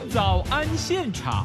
早安现场。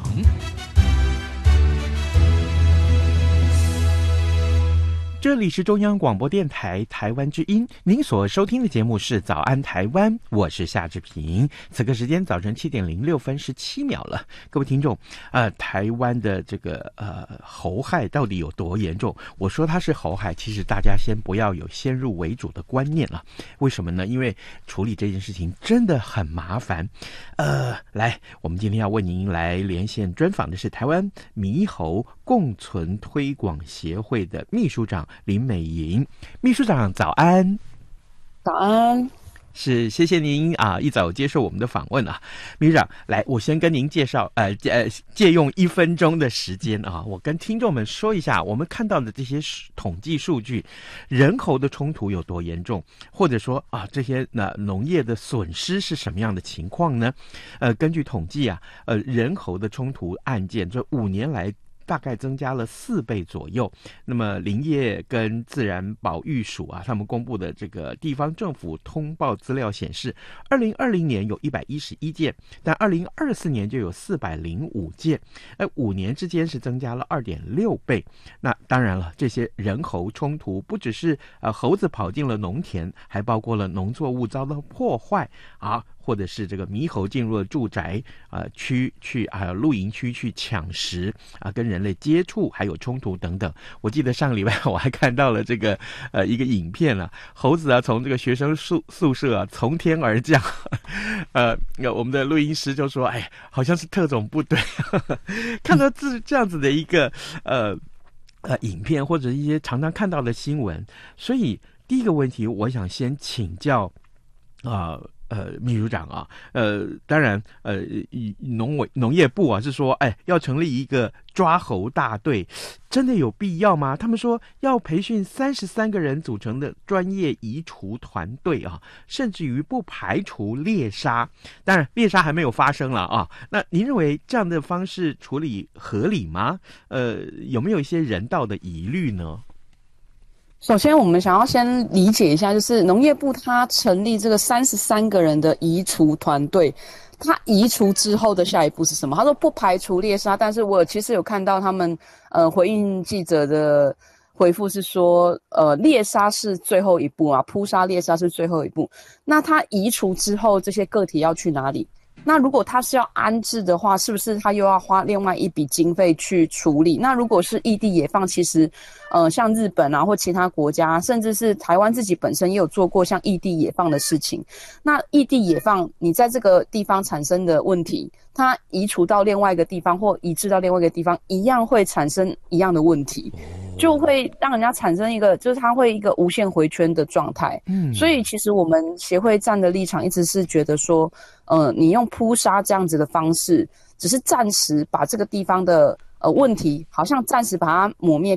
这里是中央广播电台台湾之音，您所收听的节目是早安台湾，我是夏志平。此刻时间早晨7点06分17秒了，各位听众，台湾的这个猴害到底有多严重？我说它是猴害，其实大家先不要有先入为主的观念了。为什么呢？因为处理这件事情真的很麻烦。来，我们今天要为您来连线专访的是台湾猕猴共存推广协会的秘书长林美莹。秘书长早安。 早安。 是，谢谢您一早接受我们的访问啊。秘书长，来，我先跟您介绍借用1分钟的时间我跟听众们说一下我们看到的这些统计数据，人猴的冲突有多严重，或者说这些农业的损失是什么样的情况呢？根据统计人猴的冲突案件这5年来大概增加了4倍左右。那么林业跟自然保育署他们公布的这个地方政府通报资料显示，2020年有111件，但2024年就有405件，5年之间是增加了2.6倍。那当然了，这些人猴冲突不只是猴子跑进了农田，还包括了农作物遭到破坏或者是这个猕猴进入了住宅区去露营区去抢食跟人类接触，还有冲突等等。我记得上个礼拜我还看到了这个一个影片猴子从这个学生宿舍从天而降。我们的录音师就说好像是特种部队。看到这样子的一个影片或者一些常常看到的新闻，所以第一个问题我想先请教秘书长当然农业部是说要成立一个抓猴大队，真的有必要吗？他们说要培训33个人组成的专业移除团队甚至于不排除猎杀。当然猎杀还没有发生了那您认为这样的方式处理合理吗？有没有一些人道的疑虑呢？ 首先我们想要先理解一下，就是农业部它成立这个33个人的移除团队，它移除之后的下一步是什么？他说不排除猎杀，但是我其实有看到他们回应记者的回复是说猎杀是最后一步扑杀猎杀是最后一步。那它移除之后这些个体要去哪里？那如果他是要安置的话，是不是他又要花另外一笔经费去处理？那如果是异地野放，其实像日本或其他国家，甚至是台湾自己本身也有做过像异地野放的事情。那异地野放你在这个地方产生的问题，它移除到另外一个地方或移置到另外一个地方，一样会产生一样的问题，就会让人家产生一个就是它会一个无限回圈的状态。所以其实我们协会站的立场一直是觉得说你用扑杀这样子的方式，只是暂时把这个地方的问题好像暂时把它抹灭